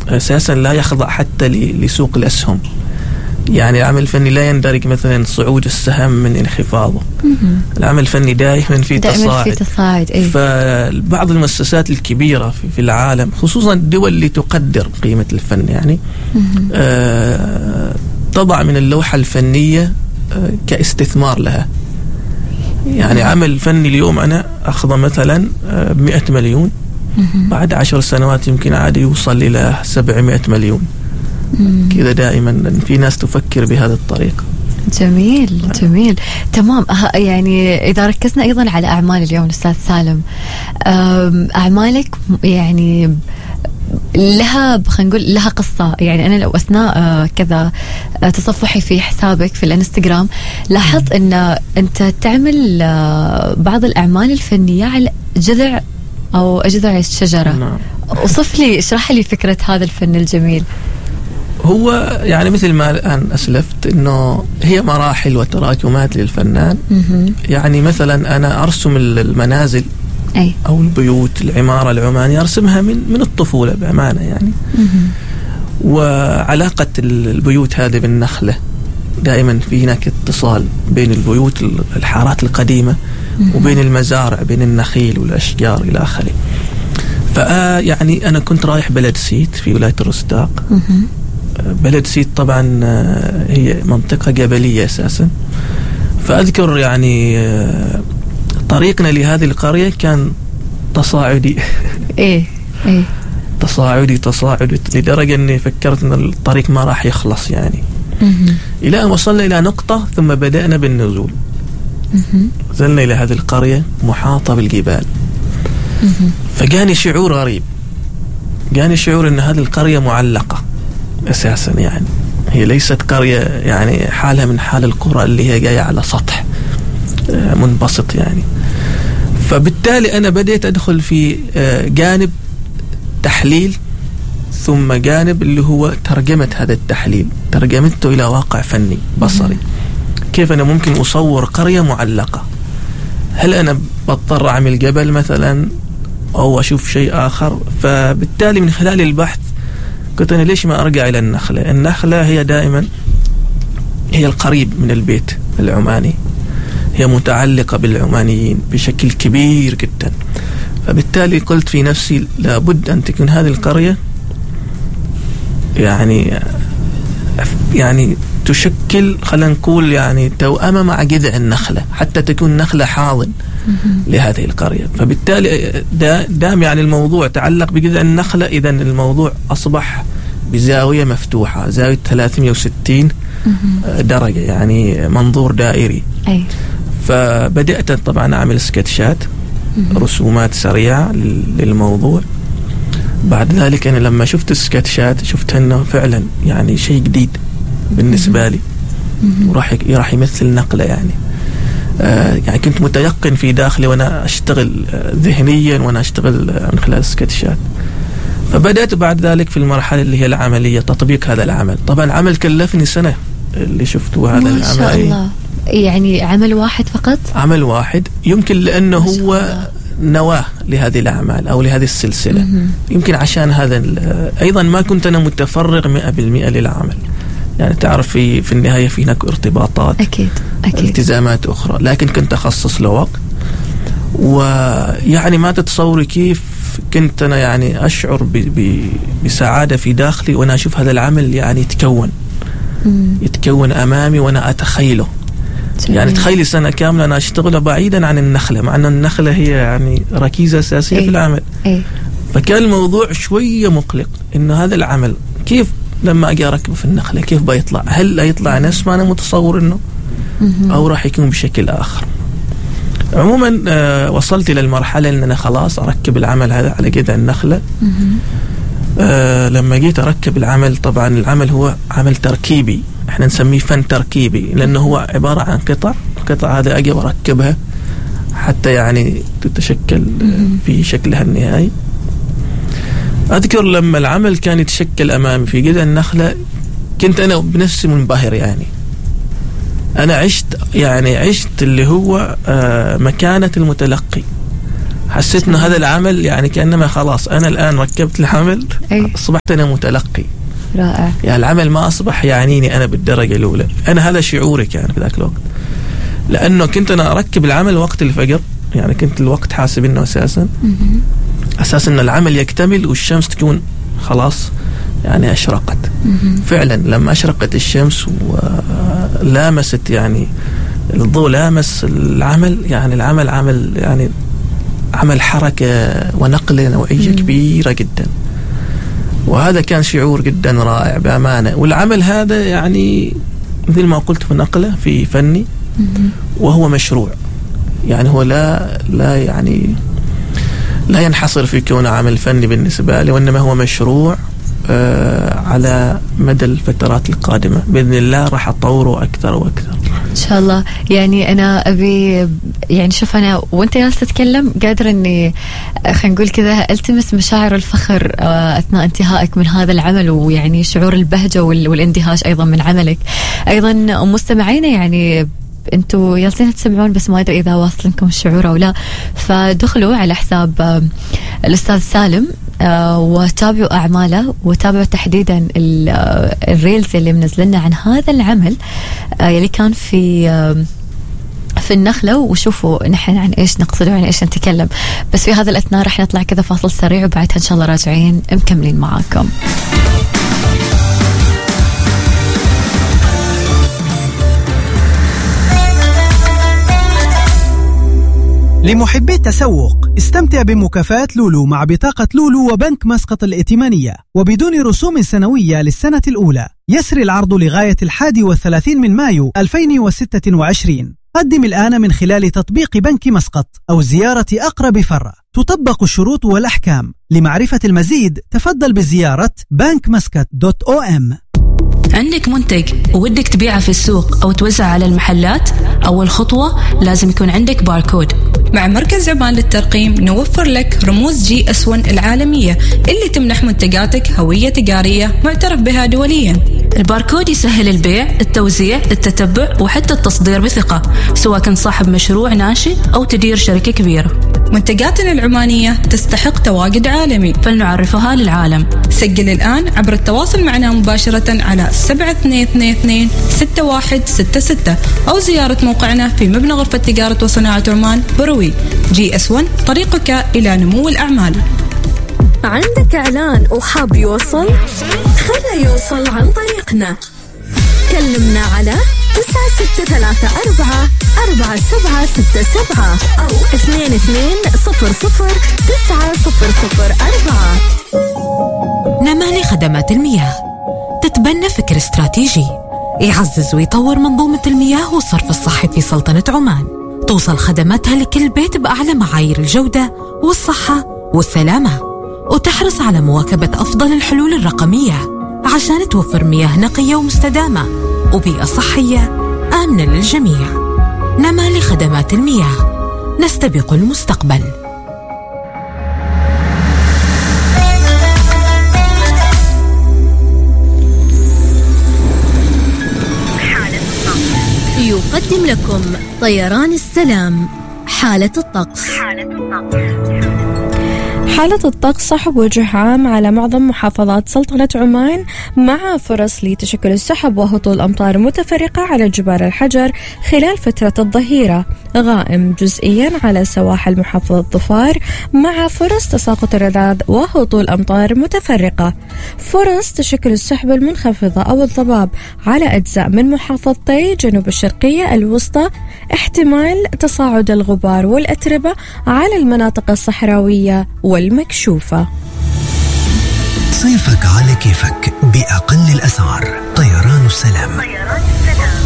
أساسا لا يخضع حتى لسوق الأسهم. يعني العمل الفني لا يندرج مثلا صعود السهم من انخفاضه. العمل الفني دائما في تصاعد. فبعض المؤسسات الكبيرة في العالم، خصوصا الدول اللي تقدر قيمة الفن، يعني تضع من اللوحة الفنية كاستثمار لها. يعني عمل فني اليوم أنا أخذ مثلا 100 مليون، بعد 10 سنوات يمكن عادي يوصل إلى 700 مليون. كذا دائما في ناس تفكر بهذه الطريقة. جميل تمام. يعني إذا ركزنا أيضا على أعمال اليوم الأستاذ سالم، أعمالك يعني لها، خلينا نقول لها قصة. يعني أنا لو أثناء كذا تصفحي في حسابك في الانستغرام لاحظت أن أنت تعمل بعض الأعمال الفنية على جذع أو أجذع الشجرة. وصف لي، اشرح لي فكرة هذا الفن الجميل. هو يعني مثل ما الآن أسلفت أنه هي مراحل وتراكمات للفنان. يعني مثلا أنا أرسم المنازل أو البيوت، العمارة العمانية أرسمها من الطفولة بأمانة يعني. وعلاقة البيوت هذه بالنخلة، دائما في هناك اتصال بين البيوت الحارات القديمة وبين المزارع، بين النخيل والأشجار إلى آخره. فيعني أنا كنت رايح بلد سيت في ولاية الرستاق. بلد سيت طبعا هي منطقة جبلية أساسا. فأذكر يعني طريقنا لهذه القرية كان تصاعدي. تصاعدي لدرجة أني فكرت أن الطريق ما راح يخلص يعني. إلى أن وصلنا إلى نقطة ثم بدأنا بالنزول. نزلنا إلى هذه القرية محاطة بالجبال. فجاني شعور غريب، جاني شعور أن هذه القرية معلقة أساسا. يعني هي ليست قرية يعني حالها من حال القرى اللي هي جاية على سطح منبسط يعني. فبالتالي أنا بديت أدخل في جانب تحليل، ثم جانب اللي هو ترجمة هذا التحليل، ترجمته إلى واقع فني بصري. كيف أنا ممكن أصور قرية معلقة؟ هل أنا بضطر أعمل جبل مثلا أو أشوف شيء آخر؟ فبالتالي من خلال البحث قلت أنا ليش ما أرجع إلى النخلة؟ النخلة هي دائما هي القريب من البيت العماني، هي متعلقة بالعمانيين بشكل كبير جدا. فبالتالي قلت في نفسي لابد أن تكون هذه القرية يعني تشكل، خلينا نقول يعني توأمة مع جذع النخلة، حتى تكون نخلة حاضن لهذه القرية. فبالتالي دام يعني الموضوع تعلق بجذع النخلة، إذا الموضوع أصبح بزاوية مفتوحة، زاوية 360 درجة، يعني منظور دائري. فبدأت طبعا أعمل سكتشات، رسومات سريعة للموضوع. بعد ذلك أنا لما شفت السكتشات شفت أنه فعلا يعني شيء جديد بالنسبة لي، وراح يمثل نقلة يعني. يعني كنت متيقن في داخلي وأنا أشتغل ذهنيا وأنا أشتغل من خلال السكتشات. فبدأت بعد ذلك في المرحلة اللي هي العملية، تطبيق هذا العمل. طبعا العمل كلفني سنة اللي شفته هذا العمل. ما شاء الله. يعني عمل واحد فقط؟ عمل واحد يمكن، لأنه هو نواة لهذه الأعمال أو لهذه السلسلة. يمكن عشان هذا أيضا ما كنت أنا متفرغ 100% للعمل. يعني تعرف في النهاية في هناك ارتباطات، أكيد التزامات أخرى، لكن كنت أخصص له وقت. ويعني ما تتصوري كيف كنت أنا يعني أشعر بسعادة في داخلي وأنا أشوف هذا العمل يعني يتكون أمامي وأنا أتخيله. يعني تخيلي سنة كاملة أنا أشتغل بعيدا عن النخلة، مع أن النخلة هي يعني ركيزة أساسية في العمل. فكان الموضوع شوية مقلق، إنه هذا العمل كيف لما أجي أركبه في النخلة كيف بيطلع؟ هل يطلع نفس ما أنا متصور إنه أو راح يكون بشكل آخر؟ عموما وصلت إلى المرحلة إن أنا خلاص أركب العمل هذا على جذع النخلة. لما جيت أركب العمل، طبعا العمل هو عمل تركيبي، احنا نسميه فن تركيبي، لأنه هو عبارة عن قطع هذا أجي أركبها حتى يعني تتشكل في شكلها النهائي. أذكر لما العمل كان يتشكل أمامي في جذع النخلة كنت أنا بنفسي منبهر. يعني أنا عشت اللي هو مكانة المتلقي. حسيت إنه هذا العمل يعني كأنما خلاص أنا الآن ركبت العمل، أصبحت أنا متلقي. رائع. يعني العمل ما أصبح يعنيني أنا بالدرجة الأولى. أنا هذا شعوري كان في ذاك الوقت، لأنه كنت أنا أركب العمل وقت الفجر. يعني كنت الوقت حاسب إنه أساس إنه العمل يكتمل والشمس تكون خلاص يعني أشرقت. فعلا لما أشرقت الشمس ولامست يعني الضوء لامس العمل، يعني العمل عمل حركة ونقلة نوعية كبيرة جدا، وهذا كان شعور جدا رائع بأمانة. والعمل هذا يعني مثل ما قلت في نقلة في فني، وهو مشروع. يعني هو لا ينحصر في كونه عمل فني بالنسبة لي، وإنما هو مشروع على مدى الفترات القادمة بإذن الله راح أطوره أكثر وأكثر إن شاء الله. يعني أنا أبي يعني شوف أنا وأنت جالس تتكلم قادر إني خلينا نقول كذا ألتمس مشاعر الفخر أثناء انتهائك من هذا العمل، ويعني شعور البهجة والاندهاش أيضا من عملك. أيضا مستمعينا يعني انتوا جالسين تسمعون بس ما ادري اذا واصلنكم الشعور او لا، فدخلوا على حساب الاستاذ سالم وتابعوا اعماله، وتابعوا تحديدا الريلز اللي منزلنا عن هذا العمل اللي كان في النخلة، وشوفوا نحن عن ايش نقصد وعن ايش نتكلم. بس في هذا الاثناء راح نطلع كذا فاصل سريع، وبعدها ان شاء الله راجعين مكملين معاكم. لمحبي التسوق، استمتع بمكافآت لولو مع بطاقة لولو وبنك مسقط الائتمانية وبدون رسوم سنوية للسنة الأولى. يسري العرض لغاية 31 من مايو 2026. قدم الآن من خلال تطبيق بنك مسقط أو زيارة أقرب فرع. تطبق الشروط والأحكام. لمعرفة المزيد تفضل بزيارة bankmuscat.om. عندك منتج وودك تبيعه في السوق أو توزع على المحلات؟ أول خطوة لازم يكون عندك باركود. مع مركز عمان للترقيم نوفر لك رموز GS1 العالمية اللي تمنح منتجاتك هوية تجارية معترف بها دوليا. الباركود يسهل البيع، التوزيع، التتبع وحتى التصدير بثقة، سواء كنت صاحب مشروع ناشئ أو تدير شركة كبيرة. منتجاتنا العمانية تستحق تواجد عالمي، فلنعرفها للعالم. سجل الآن عبر التواصل معنا مباشرة على 7222-6166 أو زيارة موقعنا في مبنى غرفة تجارة وصناعة عمان بروي. GS1 طريقك إلى نمو الأعمال. عندك إعلان وحاب يوصل؟ خلنا يوصل عن طريقنا. كلمنا على 9634-4767 أو 2200-90004. نمالي خدمات المياه تتبنى فكر استراتيجي يعزز ويطور منظومة المياه والصرف الصحي في سلطنة عمان. توصل خدماتها لكل بيت بأعلى معايير الجودة والصحة والسلامة، وتحرص على مواكبة أفضل الحلول الرقمية عشان توفر مياه نقية ومستدامة وبيئة صحية آمنة للجميع. نمالي خدمات المياه، نستبق المستقبل. يقدم لكم طيران السلام حالة الطقس. حالة الطقس سحب وجه عام على معظم محافظات سلطنة عمان، مع فرص لتشكل السحب وهطول أمطار متفرقة على جبال الحجر خلال فترة الظهيرة، غائم جزئيا على سواحل محافظة ظفار، مع فرص تساقط الرذاذ وهطول أمطار متفرقة. فرص تشكل السحب المنخفضة أو الضباب على أجزاء من محافظتي جنوب الشرقية الوسطى، احتمال تصاعد الغبار والأتربة على المناطق الصحراوية والمكشوفة. صيفك على كيفك بأقل الأسعار. طيران السلام.